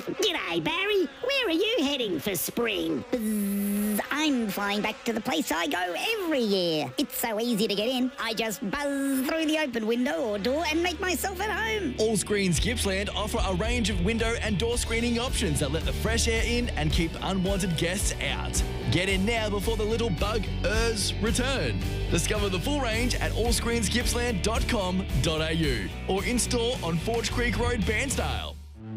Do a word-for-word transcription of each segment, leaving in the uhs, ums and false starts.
G'day, Barry. Where are you heading for spring? Buzz. I'm flying back to the place I go every year. It's so easy to get in. I just buzz through the open window or door and make myself at home. Allscreens Gippsland offer a range of window and door screening options that let the fresh air in and keep unwanted guests out. Get in now before the little bug-ers return. Discover the full range at all screens gippsland dot com dot a u or in store on Forge Creek Road, Bairnsdale.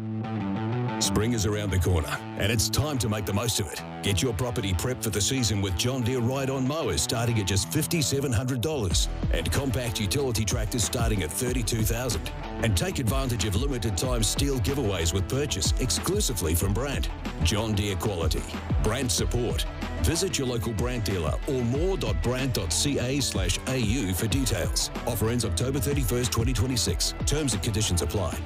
Spring is around the corner and it's time to make the most of it. Get your property prepped for the season with John Deere Ride-On mowers starting at just five thousand seven hundred dollars and compact utility tractors starting at thirty-two thousand dollars. And take advantage of limited time steel giveaways with purchase exclusively from Brandt. John Deere quality. Brandt support. Visit your local Brandt dealer or more dot brandt dot c a slash a u for details. Offer ends October thirty-first, twenty twenty-six. Terms and conditions apply.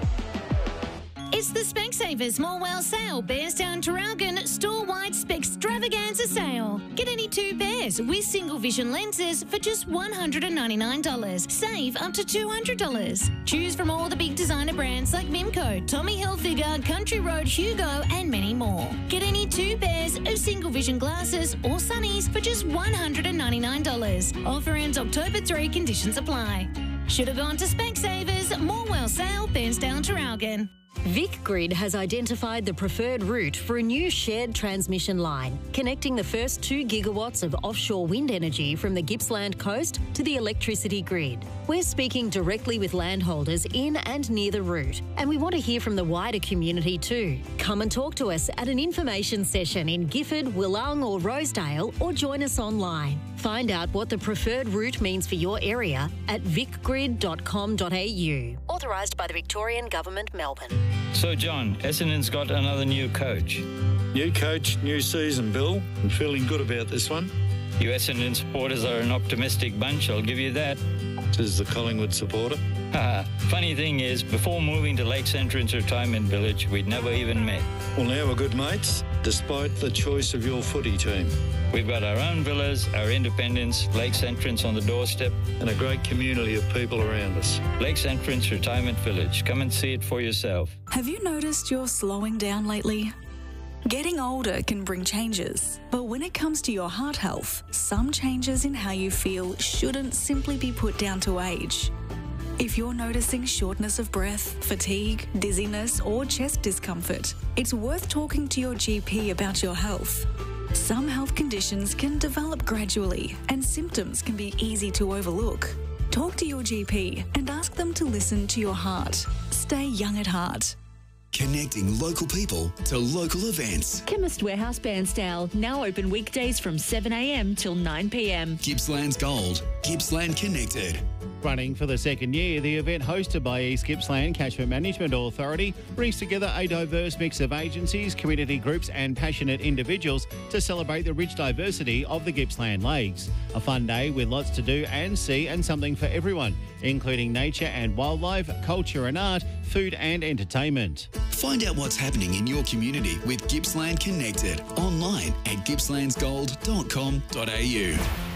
It's the Specsavers Morwell Sale, Bairstown Traralgon store-wide Spextravaganza sale. Get any two pairs with single vision lenses for just one hundred ninety-nine dollars. Save up to two hundred dollars. Choose from all the big designer brands like Mimco, Tommy Hilfiger, Country Road, Hugo and many more. Get any two pairs of single vision glasses or sunnies for just one hundred ninety-nine dollars. Offer ends October third, conditions apply. Should have gone to Specsavers Morwell Sale, Bairstown Traralgon. Vic Grid has identified the preferred route for a new shared transmission line, connecting the first two gigawatts of offshore wind energy from the Gippsland coast to the electricity grid. We're speaking directly with landholders in and near the route, and we want to hear from the wider community too. Come and talk to us at an information session in Gifford, Willung or Rosedale, or join us online. Find out what the preferred route means for your area at vic grid dot com dot a u. Authorised by the Victorian Government, Melbourne. So, John, Essendon's got another new coach. New coach, new season, Bill. I'm feeling good about this one. You Essendon supporters are an optimistic bunch, I'll give you that. Says the Collingwood supporter. Funny thing is, before moving to Lakes Entrance Retirement Village, we'd never even met. Well, now we're good mates, despite the choice of your footy team. We've got our own villas, our independence, Lakes Entrance on the doorstep, and a great community of people around us. Lakes Entrance Retirement Village. Come and see it for yourself. Have you noticed you're slowing down lately? Getting older can bring changes, but when it comes to your heart health, some changes in how you feel shouldn't simply be put down to age. If you're noticing shortness of breath, fatigue, dizziness, or chest discomfort, it's worth talking to your G P about your health. Some health conditions can develop gradually, and symptoms can be easy to overlook. Talk to your G P and ask them to listen to your heart. Stay young at heart. Connecting local people to local events. Chemist Warehouse Bairnsdale, now open weekdays from seven a m till nine p m. Gippsland's Gold. Gippsland Connected. Running for the second year, the event hosted by East Gippsland Catchment Management Authority brings together a diverse mix of agencies, community groups and passionate individuals to celebrate the rich diversity of the Gippsland Lakes. A fun day with lots to do and see and something for everyone, including nature and wildlife, culture and art, food and entertainment. Find out what's happening in your community with Gippsland Connected online at gippslands gold dot com dot a u.